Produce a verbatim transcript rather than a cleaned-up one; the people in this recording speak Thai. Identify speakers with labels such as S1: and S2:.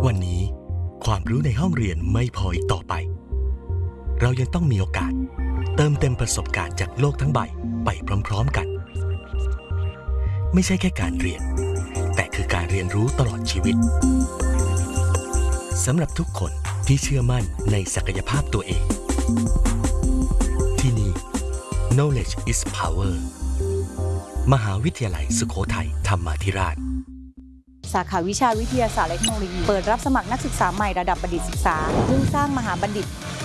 S1: วันนี้ความรู้ในห้องเรียนไม่พออีกต่อไปเรายังต้องมีโอกาสเติมเต็มประสบการณ์จากโลกทั้งใบไปพร้อมๆกันไม่ใช่แค่การเรียนแต่คือการเรียนรู้ตลอดชีวิตสำหรับทุกคนที่เชื่อมั่นในศักยภาพตัวเองที่นี่ Knowledge is Power มหาวิทยาลัยสุโขทัยธรรมาธิราช
S2: สาขาวิชาวิทยาศาสตร์และเทคโนโลยีเปิดรับสมัครนักศึกษาใหม่ระดับบัณฑิตศึกษาผู้สร้างมหาบัณฑิต